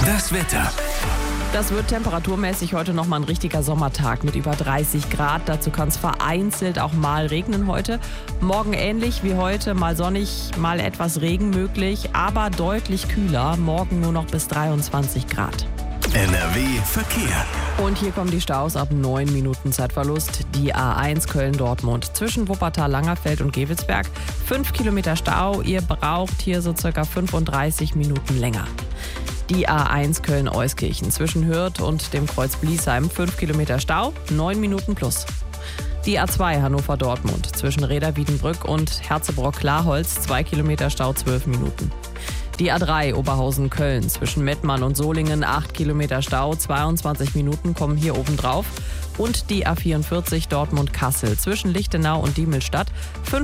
Das Wetter. Das wird temperaturmäßig heute nochmal ein richtiger Sommertag mit über 30 Grad. Dazu kann es vereinzelt auch mal regnen heute. Morgen ähnlich wie heute, mal sonnig, mal etwas Regen möglich, aber deutlich kühler. Morgen nur noch bis 23 Grad. NRW Verkehr. Und hier kommen die Staus ab 9 Minuten Zeitverlust. Die A1 Köln-Dortmund zwischen Wuppertal, Langerfeld und Gevelsberg. 5 Kilometer Stau. Ihr braucht hier so circa 35 Minuten länger. Die A1 Köln-Euskirchen zwischen Hürth und dem Kreuz Bliesheim. 5 Kilometer Stau, 9 Minuten plus. Die A2 Hannover-Dortmund zwischen Reda-Wiedenbrück und Herzebrock-Klarholz. 2 Kilometer Stau, 12 Minuten. Die A3 Oberhausen-Köln zwischen Mettmann und Solingen. 8 Kilometer Stau, 22 Minuten kommen hier oben drauf. Und die A44 Dortmund-Kassel zwischen Lichtenau und Diemelstadt.